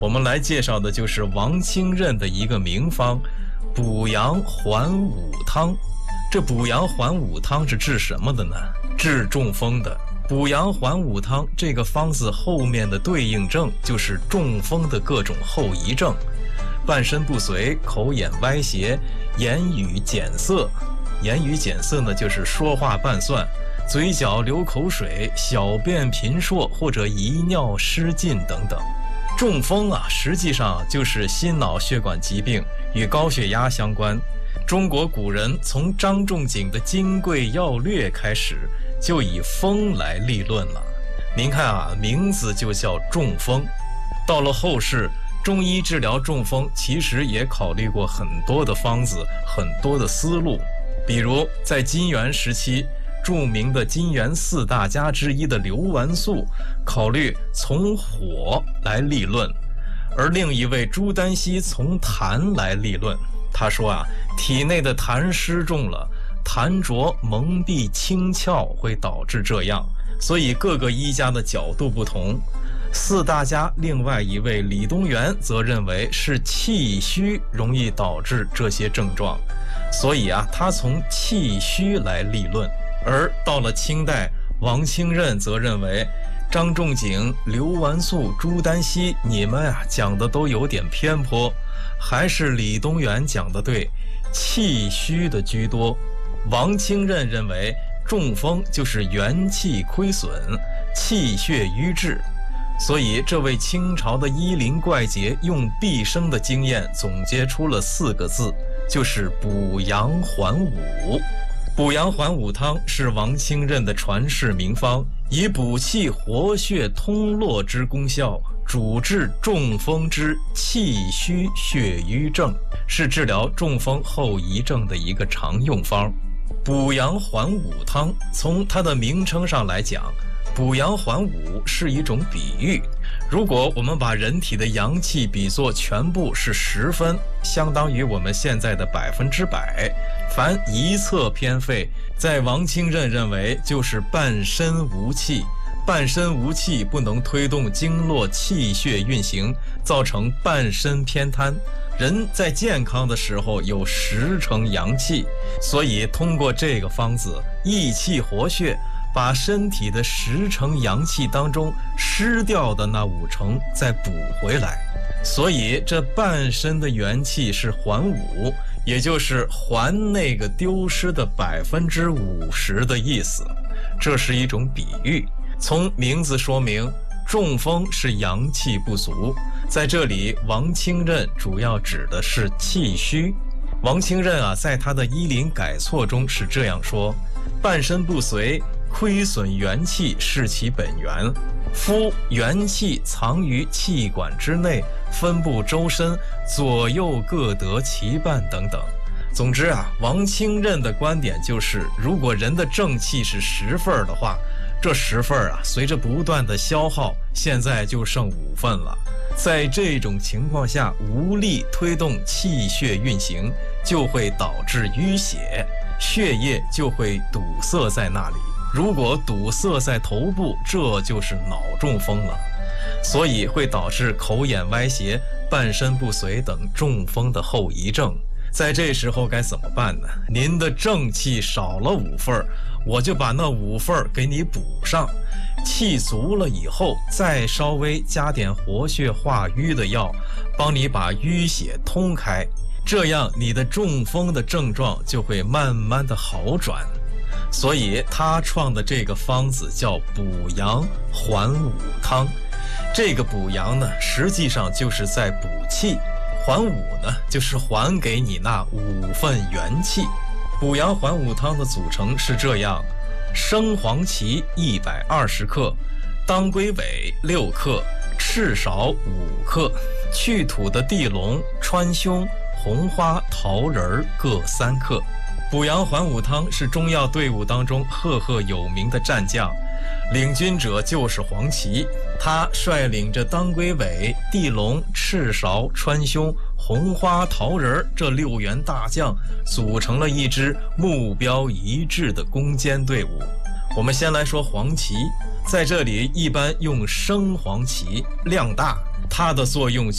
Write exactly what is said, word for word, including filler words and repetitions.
我们来介绍的就是王清任的一个名方补阳还五汤。这补阳还五汤是治什么的呢？治中风的。补阳还五汤这个方子后面的对应症就是中风的各种后遗症：半身不遂、口眼歪斜、言语减色。言语减色呢，就是说话半算，嘴角流口水，小便频数或者遗尿失禁等等。中风啊，实际上就是心脑血管疾病，与高血压相关。中国古人从张仲景的《金匮要略》开始，就以风来立论了。您看啊，名字就叫中风。到了后世，中医治疗中风其实也考虑过很多的方子，很多的思路。比如在金元时期，著名的金元四大家之一的刘完素考虑从火来立论，而另一位朱丹溪从痰来立论。他说啊，体内的痰湿重了，痰浊蒙蔽清窍会导致这样，所以各个医家的角度不同。四大家另外一位李东垣则认为是气虚容易导致这些症状，所以啊，他从气虚来立论。而到了清代，王清任则认为张仲景、刘完素、朱丹溪，你们啊讲的都有点偏颇，还是李东垣讲的对，气虚的居多。王清任认为中风就是元气亏损，气血瘀滞，所以这位清朝的医林怪杰用毕生的经验总结出了四个字，就是补阳还五。补阳还五汤是王清任的传世名方，以补气活血通络之功效，主治中风之气虚血瘀症，是治疗中风后遗症的一个常用方。补阳还五汤从它的名称上来讲，补阳还五是一种比喻。如果我们把人体的阳气比作全部是十分，相当于我们现在的百分之百，凡一侧偏废，在王清任认为就是半身无气。半身无气不能推动经络气血运行，造成半身偏瘫。人在健康的时候有十成阳气，所以通过这个方子益气活血，把身体的十成阳气当中失掉的那五成再补回来。所以这半身的元气是还五，也就是还那个丢失的百分之五十的意思。这是一种比喻。从名字说明，中风是阳气不足，在这里王清任主要指的是气虚。王清任啊，在他的医林改错中是这样说：半身不遂，亏损元气是其本源，夫元气藏于气管之内，分布周身，左右各得其半等等。总之啊，王清任的观点就是，如果人的正气是十份的话，这十份啊，随着不断的消耗，现在就剩五份了。在这种情况下，无力推动气血运行，就会导致淤血，血液就会堵塞在那里。如果堵塞在头部，这就是脑中风了，所以会导致口眼歪斜、半身不遂等中风的后遗症。在这时候该怎么办呢？您的正气少了五份，我就把那五份给你补上，气足了以后，再稍微加点活血化瘀的药，帮你把淤血通开，这样你的中风的症状就会慢慢的好转。所以他创的这个方子叫补阳还五汤。这个补阳呢，实际上就是在补气，还五呢，就是还给你那五份元气。补阳还五汤的组成是这样：生黄芪一百二十克，当归尾六克，赤芍五克，去土的地龙、川芎、红花、桃仁各三克。补阳还五汤是中药队伍当中赫赫有名的战将，领军者就是黄芪，他率领着当归尾、地龙、赤芍、川芎、红花、桃仁这六员大将，组成了一支目标一致的攻坚队伍。我们先来说黄芪，在这里一般用生黄芪，量大，它的作用